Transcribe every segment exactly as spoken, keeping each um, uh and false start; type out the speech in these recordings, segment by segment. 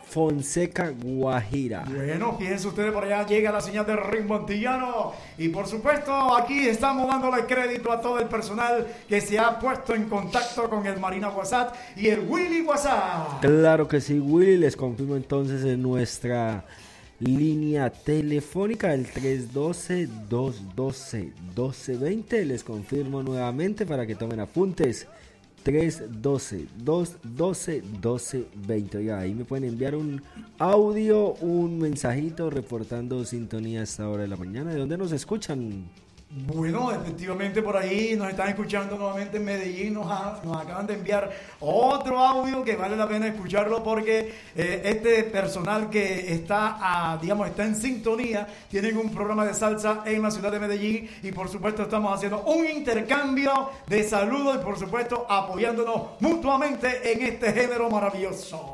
Fonseca, Guajira. Bueno, fíjense ustedes, por allá llega la señal del ritmo antillano. Y por supuesto, aquí estamos dándole crédito a todo el personal que se ha puesto en contacto con el Marina WhatsApp y el Willy WhatsApp. Claro que sí, Willy. Les confirmo entonces en nuestra línea telefónica el tres uno dos, dos uno dos, uno dos dos cero. Les confirmo nuevamente para que tomen apuntes. tres uno dos, dos uno dos, uno dos cero dos cero. Ahí me pueden enviar un audio, un mensajito reportando sintonía a esta hora de la mañana. ¿De dónde nos escuchan? Bueno, efectivamente por ahí nos están escuchando nuevamente en Medellín. Nos, ha, nos acaban de enviar otro audio que vale la pena escucharlo porque eh, este personal que está, a, digamos, está en sintonía, tienen un programa de salsa en la ciudad de Medellín y por supuesto estamos haciendo un intercambio de saludos y por supuesto apoyándonos mutuamente en este género maravilloso.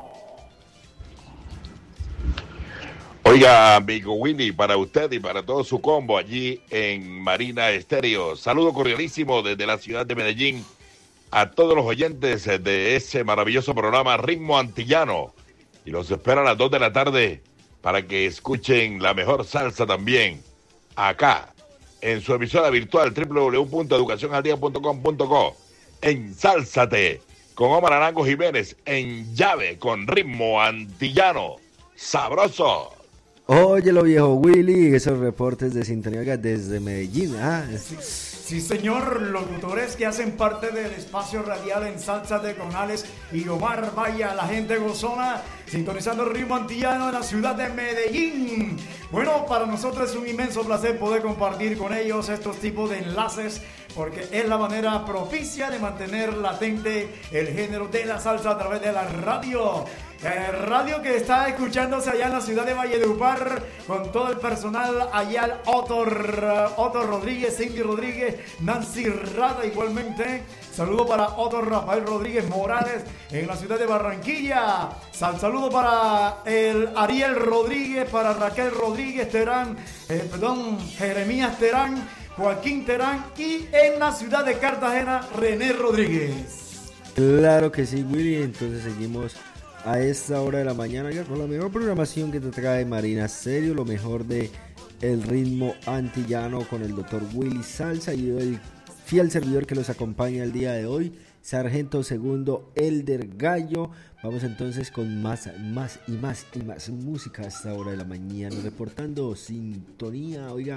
Oiga, amigo Winnie, para usted y para todo su combo allí en Marina Estéreo. Saludo cordialísimo desde la ciudad de Medellín a todos los oyentes de ese maravilloso programa Ritmo Antillano. Y los espero a las dos de la tarde para que escuchen la mejor salsa también acá en su emisora virtual doble u doble u doble u punto educación al día punto com punto co. Ensálzate con Omar Arango Jiménez en llave con Ritmo Antillano. ¡Sabroso! Óyelo, viejo Willy, esos reportes de sintonía desde Medellín. Ah, sí, sí, señor, locutores que hacen parte del espacio radial en Salsa de Conales y Omar Vaya, la gente gozona, sintonizando el ritmo antillano en la ciudad de Medellín. Bueno, para nosotros es un inmenso placer poder compartir con ellos estos tipos de enlaces, porque es la manera propicia de mantener latente el género de la salsa a través de la radio. El radio que está escuchándose allá en la ciudad de Valledupar con todo el personal allá, Otto, Otto Rodríguez, Cindy Rodríguez, Nancy Rada igualmente. Saludo para Otto Rafael Rodríguez Morales en la ciudad de Barranquilla. Sal, saludo para el Ariel Rodríguez, para Raquel Rodríguez Terán, eh, perdón, Jeremías Terán, Joaquín Terán y en la ciudad de Cartagena, René Rodríguez. Claro que sí, Willy. Entonces seguimos a esta hora de la mañana ya con la mejor programación que te trae Marina Estéreo, lo mejor de el ritmo antillano con el doctor Willy Salsa y el fiel servidor que los acompaña el día de hoy, Sargento Segundo Elder Gallo. Vamos entonces con más, más y más y más música a esta hora de la mañana, reportando sintonía. Oiga,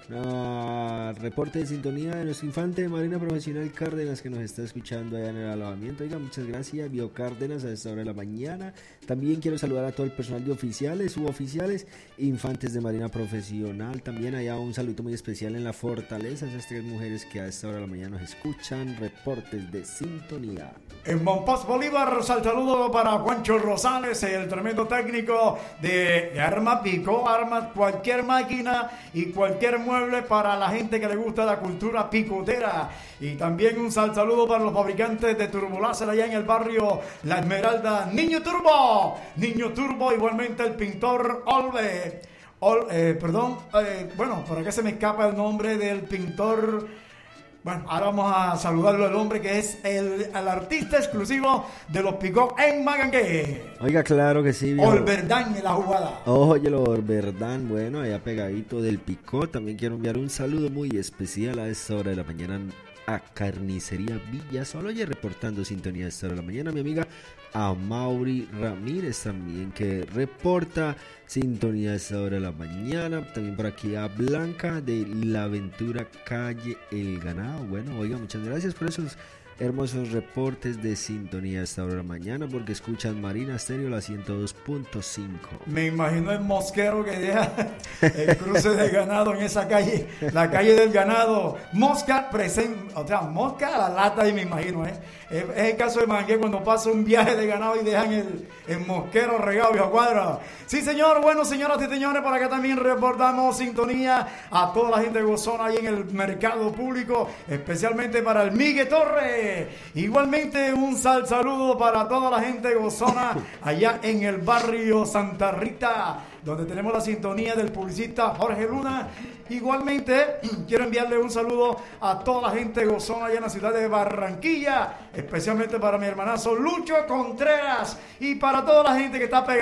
Uh, reporte de sintonía de nuestro infante de Marina Profesional Cárdenas, que nos está escuchando allá en el alojamiento. Oiga, muchas gracias, Bio Cárdenas, a esta hora de la mañana. También quiero saludar a todo el personal de oficiales, suboficiales, infantes de Marina Profesional. También allá un saludo muy especial en la Fortaleza, esas tres mujeres que a esta hora de la mañana nos escuchan. Reportes de sintonía. En Monpós Bolívar, saludo para Juancho Rosales, el tremendo técnico de Arma Pico, arma cualquier máquina y cualquier mueble para la gente que le gusta la cultura picotera. Y también un sal saludo para los fabricantes de turboláser allá en el barrio La Esmeralda, Niño Turbo, Niño Turbo, igualmente el pintor Olve, Ol, eh, perdón, eh, bueno, por acá se me escapa el nombre del pintor. Bueno, ahora vamos a saludarlo al hombre que es el, el artista exclusivo de los Picot en Magangué. Oiga, claro que sí. Olverdán en la jugada. Oye, lo Olverdán, bueno, allá pegadito del Picot. También quiero enviar un saludo muy especial a esta hora de la mañana a Carnicería Villasol. Oye, reportando sintonía a esta hora de la mañana, mi amiga Amaury Ramírez también, que reporta sintonía a esta hora de la mañana. También por aquí a Blanca de La Aventura Calle El Ganado. Bueno, oiga, muchas gracias por esos hermosos reportes de sintonía a esta hora de la mañana, porque escuchan Marina Estéreo, la ciento dos punto cinco. Me imagino el mosquero que deja el cruce de ganado en esa calle, la calle del ganado. Mosca presente, o sea, mosca a la lata, y me imagino, ¿eh? Es el caso de Mangué cuando pasa un viaje de ganado y dejan el, el mosquero regado, viejo cuadra. Sí, señor. Bueno, señoras y señores, por acá también reportamos sintonía a toda la gente gozona ahí en el mercado público, especialmente para el Miguel Torres. Igualmente un sal saludo para toda la gente gozona allá en el barrio Santa Rita, donde tenemos la sintonía del publicista Jorge Luna. Igualmente quiero enviarle un saludo a toda la gente gozona allá en la ciudad de Barranquilla, especialmente para mi hermanazo Lucho Contreras y para toda la gente que está pegada